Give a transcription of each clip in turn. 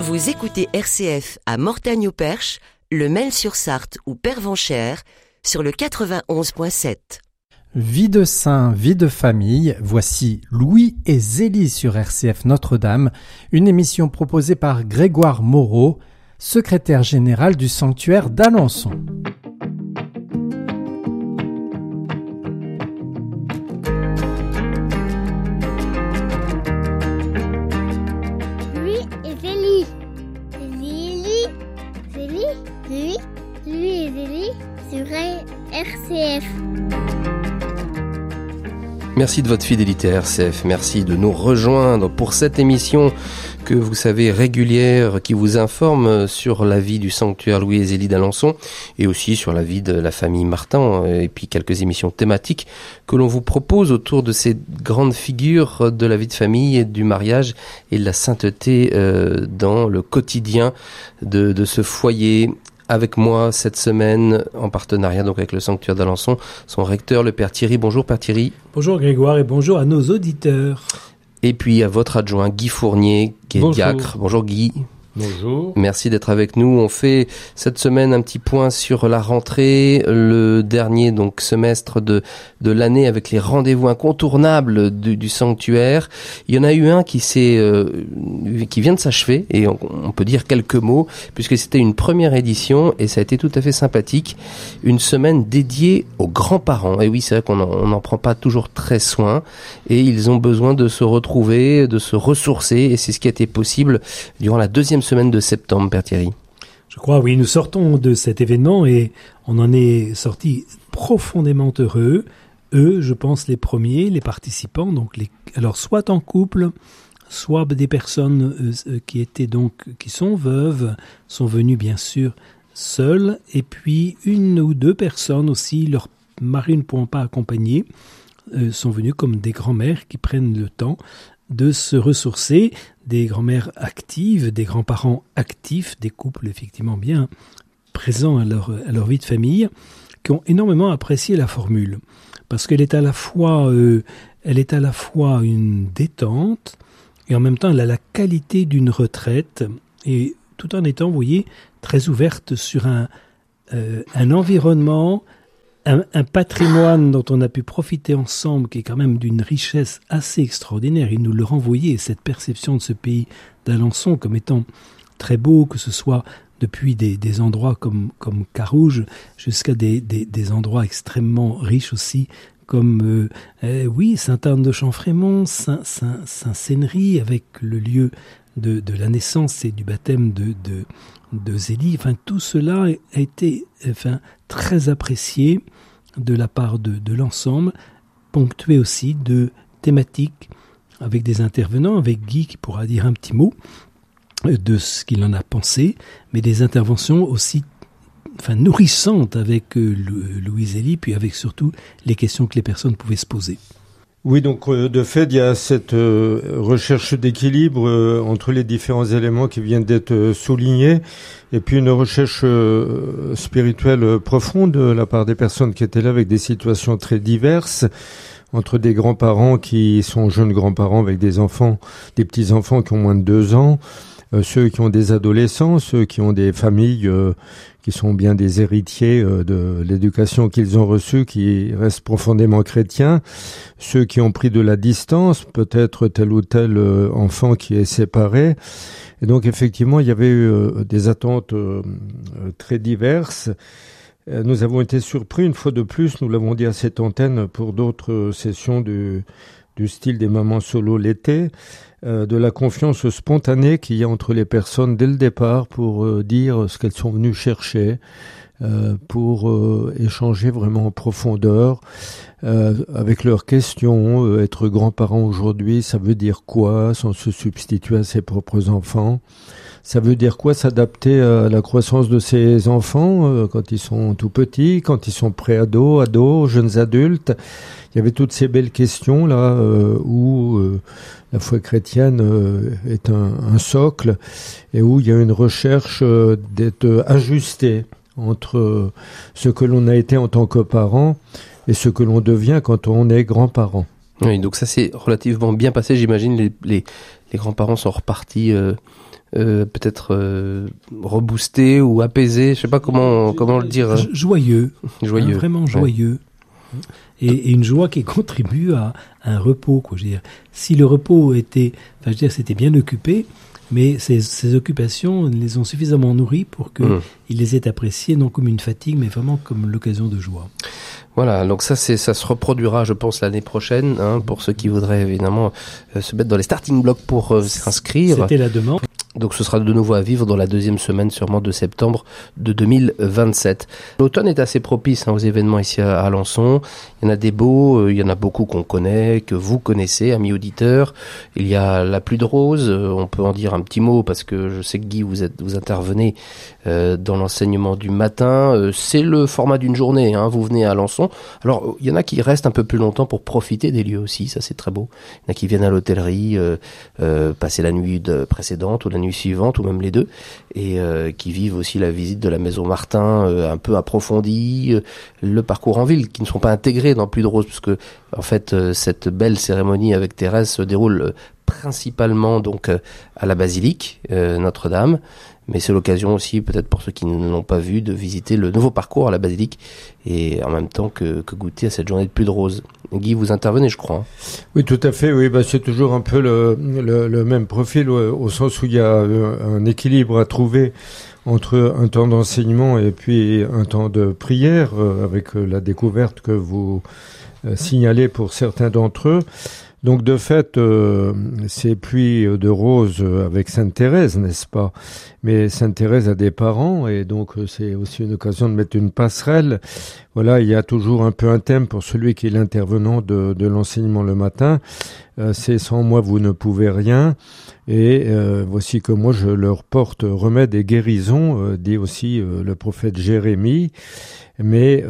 Vous écoutez RCF à Mortagne-au-Perche, le Maine-sur-Sarthe ou Pervenchère sur le 91.7. Vie de saint, vie de famille, voici Louis et Zélie sur RCF Notre-Dame, une émission proposée par Grégoire Moreau, secrétaire général du sanctuaire d'Alençon. Louis et Zélie. Louis et Zélie sur RCF. Merci de votre fidélité à RCF, merci de nous rejoindre pour cette émission que vous savez régulière, qui vous informe sur la vie du sanctuaire Louis et Zélie d'Alençon et aussi sur la vie de la famille Martin et puis quelques émissions thématiques que l'on vous propose autour de ces grandes figures de la vie de famille et du mariage et de la sainteté dans le quotidien de ce foyer. Avec moi cette semaine, en partenariat donc avec le sanctuaire d'Alençon, son recteur, le Père Thierry. Bonjour Père Thierry. Bonjour Grégoire et bonjour à nos auditeurs. Et puis à votre adjoint Guy Fournier, qui est diacre. Bonjour Guy. Bonjour. Merci d'être avec nous. On fait cette semaine un petit point sur la rentrée, le dernier donc semestre de l'année avec les rendez-vous incontournables du sanctuaire. Il y en a eu un qui vient de s'achever et on peut dire quelques mots puisque c'était une première édition et ça a été tout à fait sympathique. Une semaine dédiée aux grands-parents. Et oui, c'est vrai qu'on n'en prend pas toujours très soin et ils ont besoin de se retrouver, de se ressourcer et c'est ce qui a été possible durant la deuxième semaine de septembre, Père Thierry. Je crois, oui, nous sortons de cet événement et on en est sortis profondément heureux. Eux, je pense, les premiers, les participants, alors soit en couple, soit des personnes qui sont veuves, sont venues bien sûr seules, et puis une ou deux personnes aussi, leurs maris ne pouvant pas accompagner, sont venues comme des grands-mères qui prennent le temps de se ressourcer, des grands-mères actives, des grands-parents actifs, des couples effectivement bien présents à leur vie de famille, qui ont énormément apprécié la formule, parce qu'elle est à la fois une détente, et en même temps elle a la qualité d'une retraite, et tout en étant, vous voyez, très ouverte sur un environnement, un patrimoine dont on a pu profiter ensemble, qui est quand même d'une richesse assez extraordinaire. Il nous le renvoyait, cette perception de ce pays d'Alençon comme étant très beau, que ce soit depuis des endroits comme Carouge, jusqu'à des endroits extrêmement riches aussi, comme Sainte-Anne de Champfrémont, Saint-Sénéry, avec le lieu de la naissance et du baptême de Zélie. Enfin, tout cela a été très apprécié de la part de l'ensemble, ponctué aussi de thématiques avec des intervenants, avec Guy qui pourra dire un petit mot de ce qu'il en a pensé, mais des interventions aussi nourrissantes avec Louis et Zélie, puis avec surtout les questions que les personnes pouvaient se poser. Oui, donc de fait, il y a cette recherche d'équilibre entre les différents éléments qui viennent d'être soulignés, et puis une recherche spirituelle profonde de la part des personnes qui étaient là avec des situations très diverses, entre des grands-parents qui sont jeunes grands-parents avec des enfants, des petits-enfants qui ont moins de 2 ans, ceux qui ont des adolescents, ceux qui ont des familles qui sont bien des héritiers de l'éducation qu'ils ont reçue, qui restent profondément chrétiens, ceux qui ont pris de la distance, peut-être tel ou tel enfant qui est séparé. Et donc effectivement, il y avait eu des attentes très diverses. Nous avons été surpris, une fois de plus, nous l'avons dit à cette antenne pour d'autres sessions du style des mamans solo l'été, de la confiance spontanée qu'il y a entre les personnes dès le départ pour dire ce qu'elles sont venues chercher, pour échanger vraiment en profondeur avec leurs questions. Être grand-parent aujourd'hui, ça veut dire quoi sans se substituer à ses propres enfants? Ça veut dire quoi s'adapter à la croissance de ses enfants quand ils sont tout petits, quand ils sont pré-ados, jeunes adultes? Il y avait toutes ces belles questions là où la foi chrétienne est un socle et où il y a une recherche d'être ajusté entre ce que l'on a été en tant que parent et ce que l'on devient quand on est grand-parent. Oui, donc ça s'est relativement bien passé. J'imagine les grands-parents sont repartis peut-être reboostés ou apaisés. Je sais pas comment le dire. Joyeux. Joyeux. Vraiment joyeux. Ouais. Et une joie qui contribue à un repos, quoi. Je veux dire, si le repos c'était bien occupé, mais ces occupations les ont suffisamment nourris pour qu'ils les aient appréciées, non comme une fatigue, mais vraiment comme l'occasion de joie. Voilà, donc ça se reproduira, je pense, l'année prochaine, pour ceux qui voudraient évidemment se mettre dans les starting blocks pour s'inscrire. C'était la demande. Donc ce sera de nouveau à vivre dans la deuxième semaine sûrement de septembre de 2027. L'automne est assez propice aux événements ici à Alençon. Il y en a des beaux, il y en a beaucoup qu'on connaît, que vous connaissez, amis auditeurs. Il y a la pluie de rose, on peut en dire un petit mot parce que je sais que Guy, vous intervenez dans l'enseignement du matin. C'est le format d'une journée, vous venez à Alençon. Alors il y en a qui restent un peu plus longtemps pour profiter des lieux aussi, ça c'est très beau. Il y en a qui viennent à l'hôtellerie passer la nuit précédente ou la nuit suivante ou même les deux, et qui vivent aussi la visite de la maison Martin un peu approfondie, le parcours en ville, qui ne sont pas intégrés dans Pluie de Rose, parce que en fait cette belle cérémonie avec Thérèse se déroule principalement donc à la basilique Notre-Dame, mais c'est l'occasion aussi peut-être pour ceux qui ne l'ont pas vu de visiter le nouveau parcours à la basilique et en même temps que goûter à cette journée de Pluie de Rose. Guy, vous intervenez, je crois. Oui, tout à fait. Oui, c'est toujours un peu le même profil au sens où il y a un équilibre à trouver entre un temps d'enseignement et puis un temps de prière avec la découverte que vous signalez pour certains d'entre eux. Donc de fait, ces pluies de rose avec Sainte Thérèse, n'est-ce pas? Mais Sainte Thérèse a des parents et donc c'est aussi une occasion de mettre une passerelle. Voilà, il y a toujours un peu un thème pour celui qui est l'intervenant de l'enseignement le matin. C'est sans moi vous ne pouvez rien. Et voici que moi je leur porte remède et guérison, dit aussi le prophète Jérémie. Mais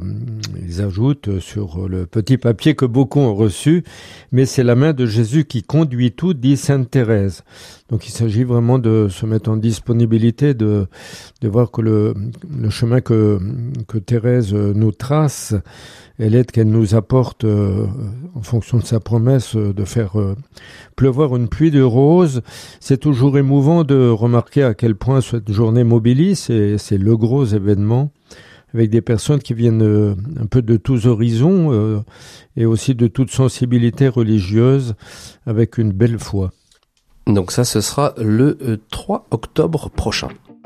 ils ajoutent sur le petit papier que beaucoup ont reçu, mais c'est la main de Jésus qui conduit tout, dit Sainte Thérèse. Donc il s'agit vraiment de se mettre en disponibilité, de voir que le chemin que Thérèse nous trace et l'aide qu'elle nous apporte en fonction de sa promesse de faire pleuvoir une pluie de roses. C'est toujours émouvant de remarquer à quel point cette journée mobilise, c'est le gros événement, avec des personnes qui viennent un peu de tous horizons et aussi de toute sensibilité religieuse, avec une belle foi. Donc ça, ce sera le 3 octobre prochain.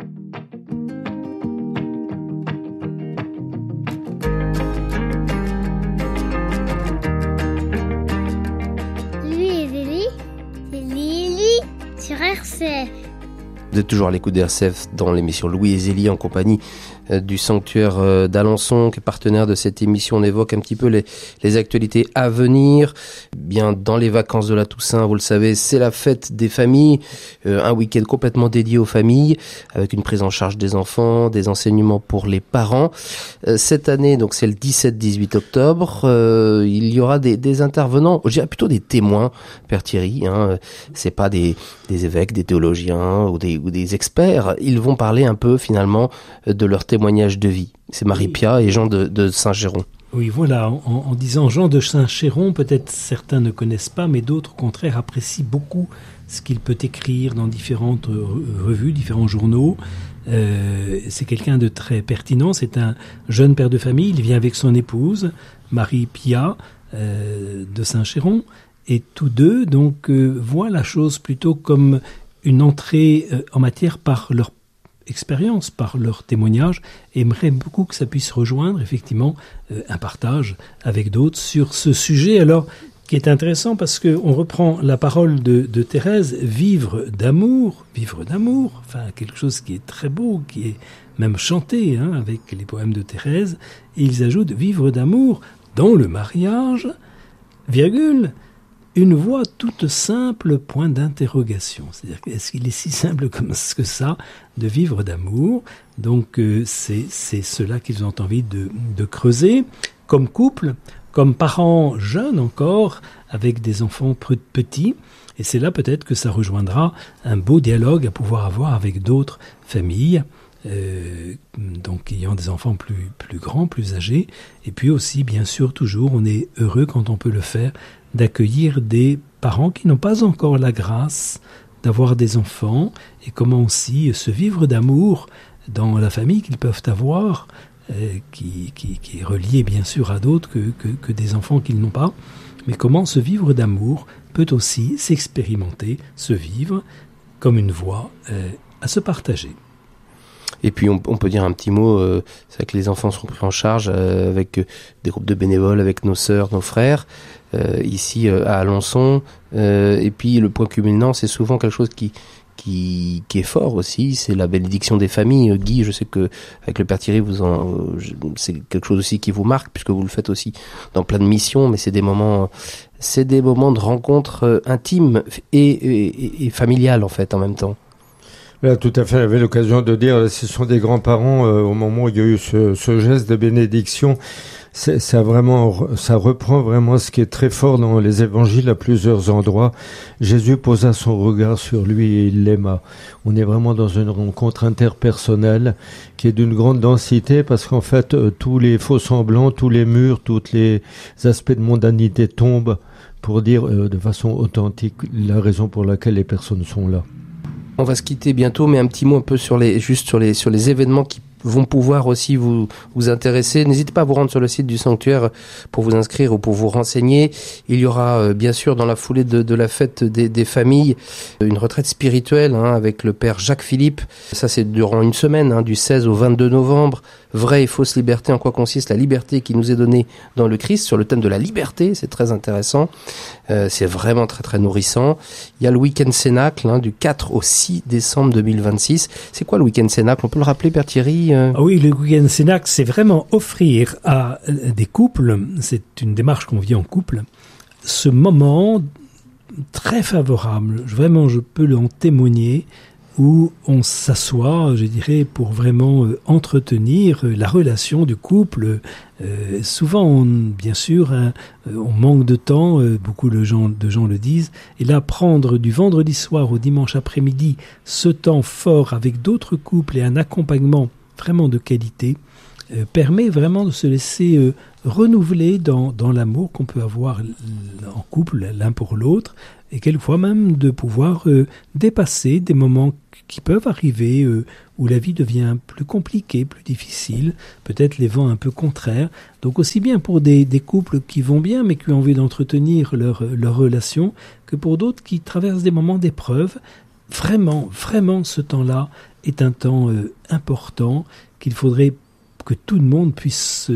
Lui et Zélie, c'est Lily sur RCF. Vous êtes toujours à l'écoute d'RCF dans l'émission Louis et Zélie en compagnie du sanctuaire d'Alençon, qui est partenaire de cette émission. On évoque un petit peu les actualités à venir. Bien, dans les vacances de la Toussaint, vous le savez, c'est la fête des familles, un week-end complètement dédié aux familles, avec une prise en charge des enfants, des enseignements pour les parents. Cette année, donc c'est le 17-18 octobre, il y aura des intervenants, je dirais plutôt des témoins, Père Thierry, c'est pas des évêques, des théologiens ou des experts. Ils vont parler un peu finalement de leur témoignage de vie. C'est Marie Pia et Jean de Saint-Géron. Oui, voilà, en disant Jean de Saint-Chéron, peut-être certains ne connaissent pas, mais d'autres, au contraire, apprécient beaucoup ce qu'il peut écrire dans différentes revues, différents journaux. C'est quelqu'un de très pertinent, c'est un jeune père de famille, il vient avec son épouse, Marie Pia de Saint-Chéron, et tous deux donc voient la chose plutôt comme une entrée en matière par leur expérience, par leur témoignage, et aimeraient beaucoup que ça puisse rejoindre effectivement un partage avec d'autres sur ce sujet, alors qui est intéressant parce que on reprend la parole de Thérèse, vivre d'amour, enfin quelque chose qui est très beau, qui est même chanté avec les poèmes de Thérèse, et ils ajoutent vivre d'amour dans le mariage, virgule, une voix toute simple, point d'interrogation. C'est-à-dire, est-ce qu'il est si simple comme que ça de vivre d'amour? Donc, c'est cela qu'ils ont envie de creuser, comme couple, comme parents jeunes encore, avec des enfants petits. Et c'est là peut-être que ça rejoindra un beau dialogue à pouvoir avoir avec d'autres familles, donc ayant des enfants plus grands, plus âgés. Et puis aussi, bien sûr, toujours, on est heureux quand on peut le faire, d'accueillir des parents qui n'ont pas encore la grâce d'avoir des enfants, et comment aussi ce vivre d'amour dans la famille qu'ils peuvent avoir, qui est relié bien sûr à d'autres que des enfants qu'ils n'ont pas, mais comment ce vivre d'amour peut aussi s'expérimenter, se vivre comme une voie à se partager. Et puis on peut dire un petit mot, c'est vrai que les enfants sont pris en charge avec des groupes de bénévoles, avec nos sœurs, nos frères, ici à Alençon. Et puis le point culminant, c'est souvent quelque chose qui est fort aussi, c'est la bénédiction des familles. Guy, je sais que avec le Père Thierry, c'est quelque chose aussi qui vous marque, puisque vous le faites aussi dans plein de missions, mais c'est des moments de rencontre intimes et familiales en fait en même temps. Là, tout à fait, j'avais l'occasion de dire, ce sont des grands-parents, au moment où il y a eu ce geste de bénédiction, ça reprend vraiment ce qui est très fort dans les évangiles à plusieurs endroits. Jésus posa son regard sur lui et il l'aima. On est vraiment dans une rencontre interpersonnelle qui est d'une grande densité, parce qu'en fait, tous les faux semblants, tous les murs, tous les aspects de mondanité tombent pour dire de façon authentique la raison pour laquelle les personnes sont là. On va se quitter bientôt, mais un petit mot un peu sur les événements qui vont pouvoir aussi vous intéresser. N'hésitez pas à vous rendre sur le site du sanctuaire pour vous inscrire ou pour vous renseigner. Il y aura bien sûr dans la foulée de la fête des familles une retraite spirituelle avec le Père Jacques Philippe. Ça c'est durant une semaine, du 16 au 22 novembre. Vraie et fausse liberté, en quoi consiste la liberté qui nous est donnée dans le Christ, sur le thème de la liberté, c'est très intéressant. C'est vraiment très très nourrissant. Il y a le week-end Cénacle du 4 au 6 décembre 2026. C'est quoi le week-end Cénacle? On peut le rappeler, Père Thierry? Oui, le week-end Cénacle, c'est vraiment offrir à des couples, c'est une démarche qu'on vit en couple, ce moment très favorable, vraiment je peux en témoigner, où on s'assoit, je dirais, pour vraiment entretenir la relation du couple. Souvent, bien sûr, on manque de temps, beaucoup de gens le disent, et là, prendre du vendredi soir au dimanche après-midi ce temps fort avec d'autres couples et un accompagnement vraiment de qualité, permet vraiment de se laisser renouveler dans l'amour qu'on peut avoir en couple, l'un pour l'autre, et quelquefois même de pouvoir dépasser des moments qui peuvent arriver où la vie devient plus compliquée, plus difficile, peut-être les vents un peu contraires. Donc aussi bien pour des couples qui vont bien mais qui ont envie d'entretenir leur relation, que pour d'autres qui traversent des moments d'épreuve. Vraiment, vraiment ce temps-là est un temps important qu'il faudrait que tout le monde puisse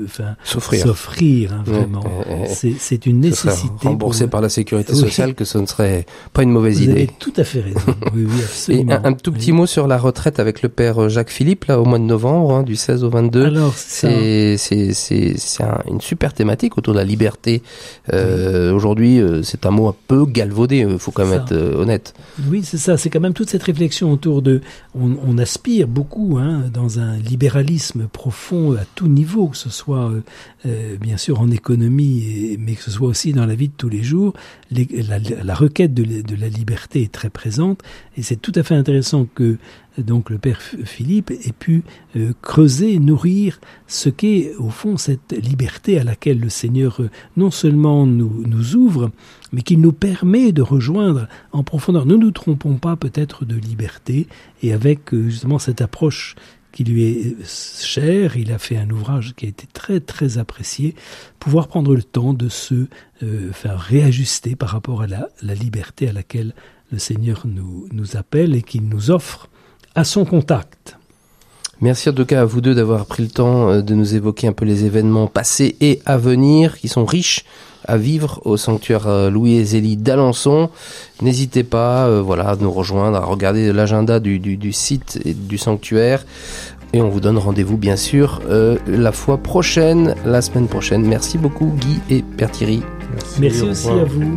s'offrir vraiment. C'est une nécessité. Remboursé par la sécurité sociale, que ce ne serait pas une mauvaise idée. Vous avez tout à fait raison. Oui, absolument. Et un tout petit mot sur la retraite avec le Père Jacques Philippe, là, au mois de novembre, du 16 au 22. Alors, c'est une super thématique autour de la liberté. Aujourd'hui, c'est un mot un peu galvaudé, il faut quand même être honnête. Oui, c'est ça. C'est quand même toute cette réflexion autour de... On aspire beaucoup dans un libéralisme profond à tout niveau, que ce soit bien sûr en économie, mais que ce soit aussi dans la vie de tous les jours. La requête de la liberté est très présente, et c'est tout à fait intéressant que donc le Père Philippe ait pu creuser, nourrir ce qu'est au fond cette liberté à laquelle le Seigneur non seulement nous ouvre, mais qui nous permet de rejoindre en profondeur. Ne nous trompons pas peut-être de liberté, et avec justement cette approche qui lui est cher, il a fait un ouvrage qui a été très très apprécié, pouvoir prendre le temps de se faire réajuster par rapport à la liberté à laquelle le Seigneur nous appelle et qu'il nous offre à son contact. Merci en tout cas à vous deux d'avoir pris le temps de nous évoquer un peu les événements passés et à venir, qui sont riches à vivre au sanctuaire Louis et Zélie d'Alençon. N'hésitez pas à nous rejoindre, à regarder l'agenda du site et du sanctuaire. Et on vous donne rendez-vous bien sûr la semaine prochaine. Merci beaucoup Guy et Père Thierry. Merci aussi à vous.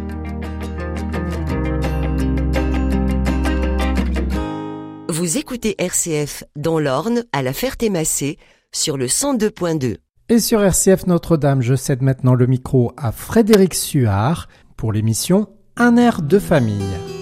Vous écoutez RCF dans l'Orne, à la Ferté-Massé, sur le 102.2. Et sur RCF Notre-Dame, je cède maintenant le micro à Frédéric Suard pour l'émission Un air de famille.